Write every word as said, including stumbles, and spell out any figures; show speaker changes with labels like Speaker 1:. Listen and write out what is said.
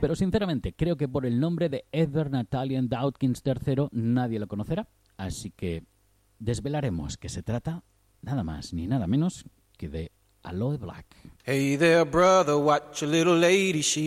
Speaker 1: Pero sinceramente creo que por el nombre de Edward Nathaniel Dawkins tercero nadie lo conocerá, así que desvelaremos que se trata nada más ni nada menos que de Aloe Black.
Speaker 2: Hey there, brother, watch your little lady, she